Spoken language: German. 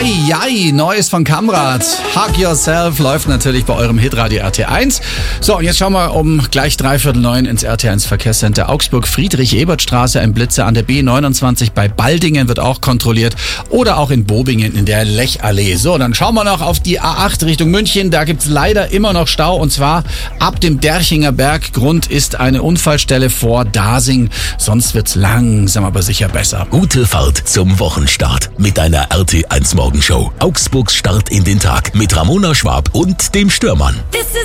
Eieiei, Neues von Kamrat. Hug Yourself läuft natürlich bei eurem Hitradio RT1. So, und jetzt schauen wir um gleich 8:45 ins RT1 Verkehrscenter Augsburg. Friedrich-Ebert-Straße, ein Blitzer an der B29 bei Baldingen wird auch kontrolliert. Oder auch in Bobingen in der Lechallee. So, dann schauen wir noch auf die A8 Richtung München. Da gibt's leider immer noch Stau, und zwar ab dem Derchinger Berg. Grund ist eine Unfallstelle vor Dasing. Sonst wird's langsam aber sicher besser. Gute Fahrt zum Wochenstart mit einer RT1 Morgenshow. Augsburgs Start in den Tag mit Ramona Schwab und dem Stürmann.